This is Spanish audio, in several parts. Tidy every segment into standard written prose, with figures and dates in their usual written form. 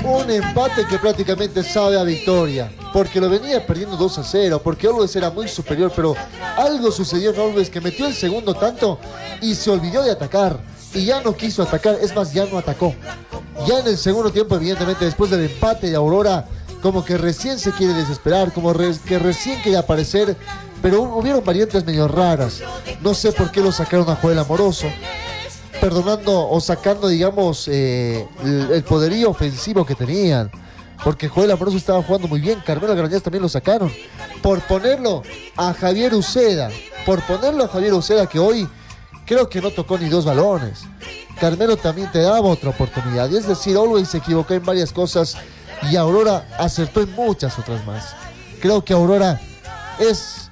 Un empate que prácticamente sabe a victoria, porque lo venía perdiendo 2-0, porque Always era muy superior, pero algo sucedió en Always que metió el segundo tanto y se olvidó de atacar, y ya no quiso atacar, es más, ya no atacó. Ya en el segundo tiempo, evidentemente, después del empate de Aurora, como que recién se quiere desesperar, que recién quiere aparecer, pero hubieron variantes medio raras. No sé por qué lo sacaron a Joel Amoroso, perdonando o sacando, digamos, el poderío ofensivo que tenían, porque Joel Amoroso estaba jugando muy bien. Carmelo Grañas también lo sacaron por ponerlo a Javier Uceda, que hoy creo que no tocó ni 2 balones. Carmelo también te daba otra oportunidad, y es decir, Always se equivocó en varias cosas y Aurora acertó en muchas otras más. Creo que Aurora es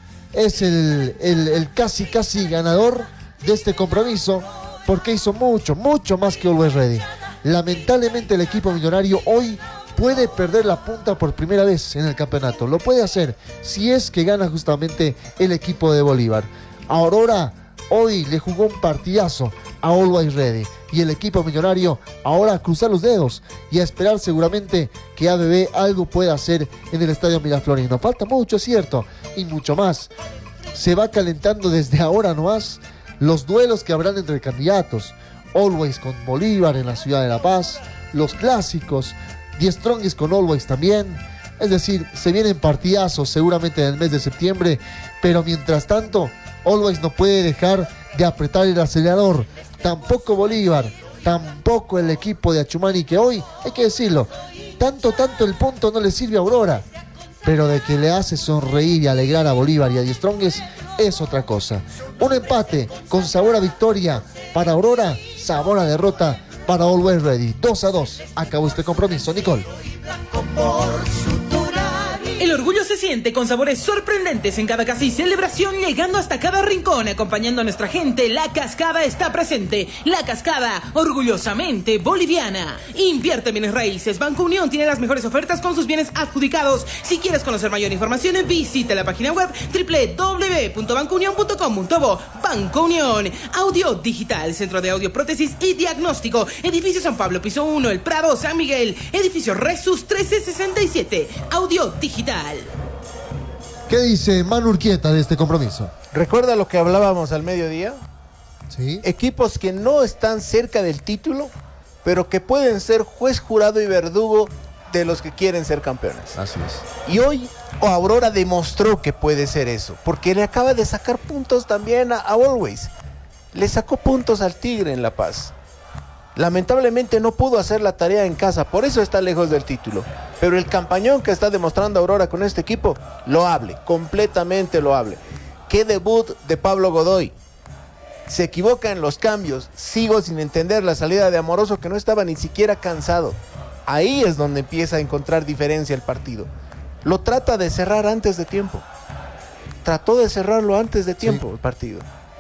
el casi ganador de este compromiso, porque hizo mucho más que Always Ready. Lamentablemente el equipo millonario hoy puede perder la punta por primera vez en el campeonato. Lo puede hacer si es que gana justamente el equipo de Bolívar. Aurora hoy le jugó un partidazo a Always Ready, y el equipo millonario ahora a cruzar los dedos y a esperar seguramente que ABB algo pueda hacer en el estadio Miraflorino. Falta mucho, es cierto, y mucho más. Se va calentando desde ahora nomás los duelos que habrán entre candidatos. Always con Bolívar en la ciudad de La Paz, los clásicos, The Strongest con Always también. Es decir, se vienen partidazos seguramente en el mes de septiembre, pero mientras tanto, Always no puede dejar de apretar el acelerador. Tampoco Bolívar, tampoco el equipo de Achumani, que hoy, hay que decirlo, tanto el punto no le sirve a Aurora, pero de que le hace sonreír y alegrar a Bolívar y a The Strongest es otra cosa. Un empate con sabor a victoria para Aurora, sabor a derrota para Always Ready. 2-2 acabó este compromiso, Nicole. El orgullo se siente con sabores sorprendentes en cada casa y celebración, llegando hasta cada rincón, acompañando a nuestra gente. La Cascada está presente. La Cascada, orgullosamente boliviana. Invierte bienes raíces. Banco Unión tiene las mejores ofertas con sus bienes adjudicados. Si quieres conocer mayor información, visita la página web www.bancounion.com.bo. Banco Unión. Audio Digital, Centro de Audio, Prótesis y Diagnóstico. Edificio San Pablo, piso 1, El Prado, San Miguel. Edificio Resus 1367. Audio Digital. ¿Qué dice Manu Urquieta de este compromiso? ¿Recuerda lo que hablábamos al mediodía? Sí. Equipos que no están cerca del título, pero que pueden ser juez, jurado y verdugo de los que quieren ser campeones. Así es. Y hoy Aurora demostró que puede ser eso, porque le acaba de sacar puntos también a Always. Le sacó puntos al Tigre en La Paz. Lamentablemente no pudo hacer la tarea en casa, por eso está lejos del título. Pero el campañón que está demostrando Aurora con este equipo, loable, completamente loable. Qué debut de Pablo Godoy. Se equivoca en los cambios. Sigo sin entender la salida de Amoroso, que no estaba ni siquiera cansado. Ahí es donde empieza a encontrar diferencia el partido. Lo trata de cerrar antes de tiempo. Trató de cerrarlo antes de tiempo, sí, el partido.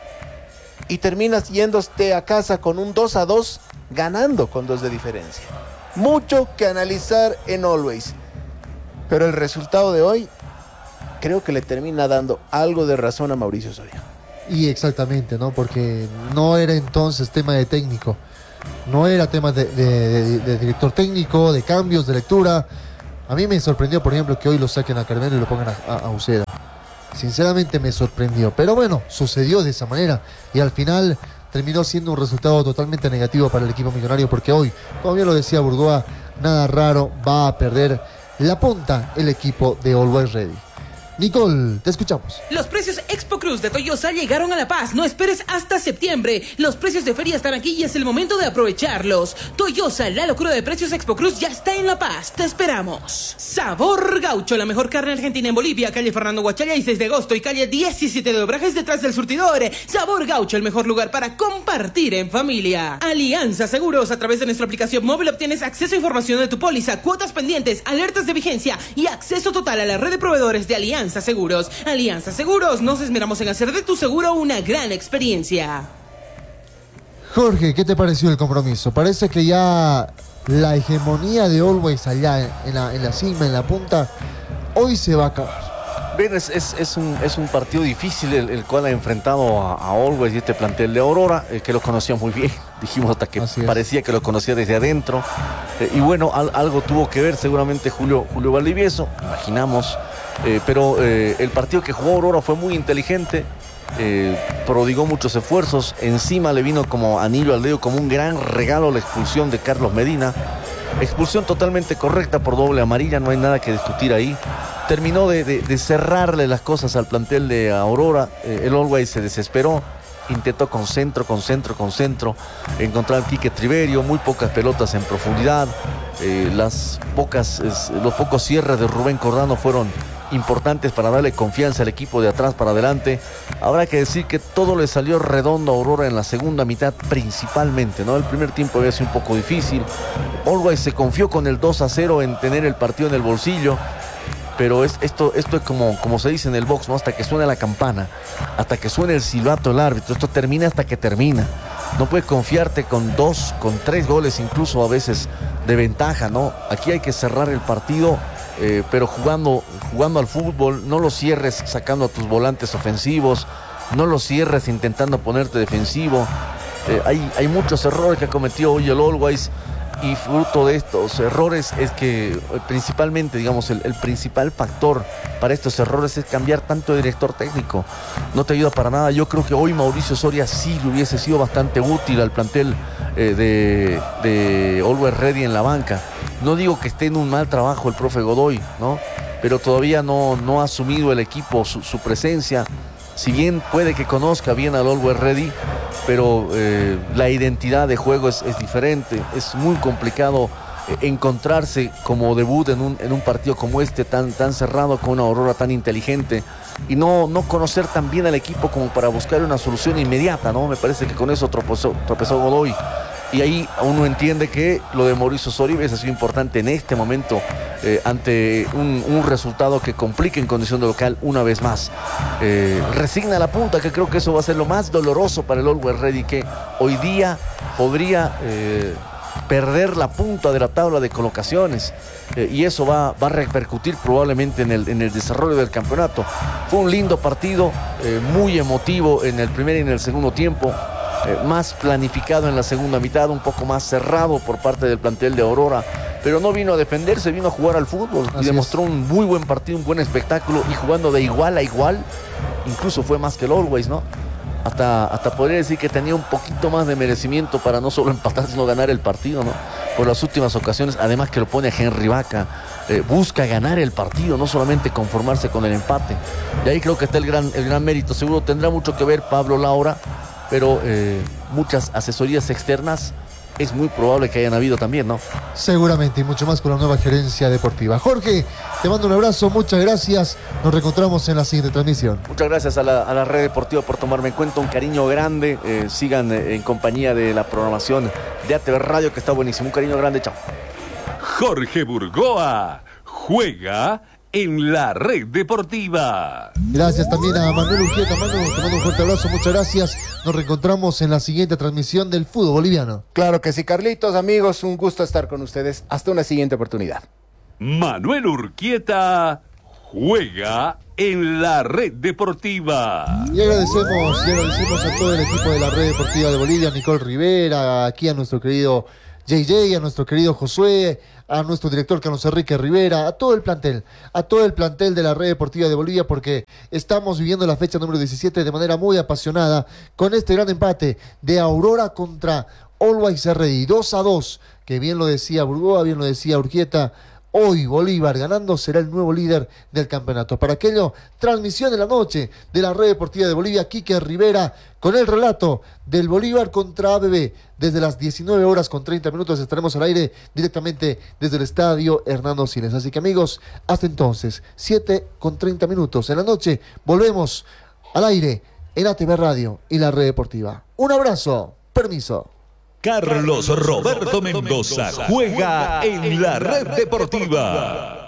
Y terminas yéndote a casa con un 2-2, ganando con 2 de diferencia. Mucho que analizar en Always, pero el resultado de hoy creo que le termina dando algo de razón a Mauricio Soria. Y exactamente, ¿no? Porque no era entonces tema de técnico, no era tema de director técnico, de cambios, de lectura. A mí me sorprendió, por ejemplo, que hoy lo saquen a Carmelo y lo pongan a Uceda. Sinceramente me sorprendió, pero bueno, sucedió de esa manera y al final terminó siendo un resultado totalmente negativo para el equipo millonario, porque hoy, como bien lo decía Burgoa, nada raro, va a perder la punta el equipo de Always Ready. Nicole, te escuchamos. Los precios Expo Cruz de Toyosa llegaron a La Paz. No esperes hasta septiembre. Los precios de feria están aquí y es el momento de aprovecharlos. Toyosa, la locura de precios Expo Cruz ya está en La Paz. Te esperamos. Sabor Gaucho, la mejor carne argentina en Bolivia. Calle Fernando Guachalla y 6 de agosto y calle 17 de Obrajes detrás del surtidor. Sabor Gaucho, el mejor lugar para compartir en familia. Alianza Seguros, a través de nuestra aplicación móvil obtienes acceso a información de tu póliza, cuotas pendientes, alertas de vigencia y acceso total a la red de proveedores de Alianza Seguros. Alianza Seguros, nos esmeramos en hacer de tu seguro una gran experiencia. Jorge, ¿qué te pareció el compromiso? Parece que ya la hegemonía de Always allá en la cima, en la punta, hoy se va a acabar. Bien, es un partido difícil el cual ha enfrentado a Always y este plantel de Aurora, que lo conocía muy bien. dijimos hasta que parecía que lo conocía desde adentro. Y bueno, algo tuvo que ver seguramente Julio Valdivieso, imaginamos. Pero el partido que jugó Aurora fue muy inteligente, prodigó muchos esfuerzos. Encima le vino como anillo al dedo, como un gran regalo, la expulsión de Carlos Medina. Expulsión totalmente correcta por doble amarilla, no hay nada que discutir ahí. Terminó de cerrarle las cosas al plantel de Aurora. El Always se desesperó, intentó con centro, encontrar al Quique Triverio, muy pocas pelotas en profundidad. Los pocos cierres de Rubén Cordano fueron importantes para darle confianza al equipo de atrás para adelante. Habrá que decir que todo le salió redondo a Aurora en la segunda mitad principalmente, ¿no? El primer tiempo había sido un poco difícil. Always se confió con el 2-0 en tener el partido en el bolsillo, pero esto es como se dice en el box, ¿no? Hasta que suene la campana, hasta que suene el silbato del árbitro, esto termina hasta que termina. No puedes confiarte con 2, con 3 goles incluso a veces de ventaja, ¿no? Aquí hay que cerrar el partido, pero jugando al fútbol. No lo cierres sacando a tus volantes ofensivos, no lo cierres intentando ponerte defensivo. Hay muchos errores que ha cometido hoy el Always, y fruto de estos errores es que principalmente, digamos, el principal factor para estos errores es cambiar tanto de director técnico. No te ayuda para nada. Yo creo que hoy Mauricio Soria sí le hubiese sido bastante útil al plantel de Always Ready en la banca. No digo que esté en un mal trabajo el profe Godoy, ¿no? Pero todavía no ha asumido el equipo su presencia. Si bien puede que conozca bien al Always Ready, pero la identidad de juego es diferente. Es muy complicado encontrarse como debut en un partido como este, tan cerrado, con una Aurora tan inteligente, y no conocer tan bien al equipo como para buscar una solución inmediata, ¿no? Me parece que con eso tropezó Godoy. Y ahí uno entiende que lo de Mauricio Soria ha sido importante en este momento, ante un resultado que complica en condición de local una vez más. Resigna la punta, que creo que eso va a ser lo más doloroso para el Always Ready, que hoy día podría perder la punta de la tabla de colocaciones, y eso va a repercutir probablemente en el desarrollo del campeonato. Fue un lindo partido, muy emotivo en el primer y en el segundo tiempo. Más planificado en la segunda mitad, un poco más cerrado por parte del plantel de Aurora, pero no vino a defenderse, vino a jugar al fútbol. Así y demostró un muy buen partido, un buen espectáculo, y jugando de igual a igual, incluso fue más que el Always, ¿no? Hasta podría decir que tenía un poquito más de merecimiento para no solo empatar, sino ganar el partido, ¿no? Por las últimas ocasiones, además que lo pone a Henry Vaca, busca ganar el partido, no solamente conformarse con el empate. Y ahí creo que está el gran mérito. Seguro tendrá mucho que ver Pablo Laura, pero muchas asesorías externas es muy probable que hayan habido también, ¿no? Seguramente, y mucho más con la nueva gerencia deportiva. Jorge, te mando un abrazo, muchas gracias. Nos reencontramos en la siguiente transmisión. Muchas gracias a la Red Deportiva por tomarme en cuenta. Un cariño grande. Sigan en compañía de la programación de ATV Radio, que está buenísimo. Un cariño grande, chao. Jorge Burgoa juega en la Red Deportiva. Gracias también a Manuel Urquieta. Manu, te mando un fuerte abrazo, muchas gracias. Nos reencontramos en la siguiente transmisión del fútbol boliviano. Claro que sí, Carlitos, amigos, un gusto estar con ustedes. Hasta una siguiente oportunidad. Manuel Urquieta juega en la Red Deportiva. Y agradecemos a todo el equipo de la Red Deportiva de Bolivia, a Nicole Rivera, aquí a nuestro querido JJ, a nuestro querido Josué, a nuestro director Carlos Enrique Rivera, a todo el plantel de la Red Deportiva de Bolivia, porque estamos viviendo la fecha número 17 de manera muy apasionada, con este gran empate de Aurora contra Always Ready, 2-2, que bien lo decía Burgoa, bien lo decía Urquieta. Hoy Bolívar ganando será el nuevo líder del campeonato. Para aquello, transmisión de la noche de la Red Deportiva de Bolivia, Quique Rivera con el relato del Bolívar contra ABB. Desde las 19:30 estaremos al aire directamente desde el estadio Hernando Siles. Así que amigos, hasta entonces, 7:30 en la noche, volvemos al aire en ATV Radio y la Red Deportiva. Un abrazo, permiso. Carlos Roberto Mendoza juega en la Red Deportiva.